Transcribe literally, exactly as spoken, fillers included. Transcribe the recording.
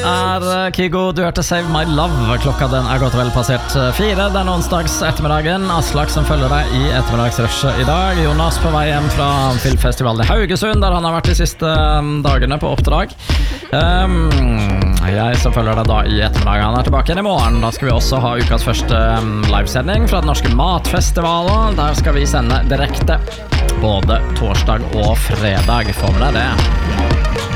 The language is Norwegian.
er Kygo, du hørte Save My Love. Klokka den er godt vel passert fire. Det er onsdags ettermiddagen. Aslak som følger deg i ettermiddagsrushet i dag. Jonas på vei hjem fra filmfestivalen i Haugesund, der han har vært de siste dagene på oppdrag. um, Jeg som følger deg da i ettermiddag. Han er tilbake igjen i morgen. Da skal vi også ha ukas første livesending fra den norske matfestivalen. Der skal vi sende direkte både torsdag og fredag. Får med deg det.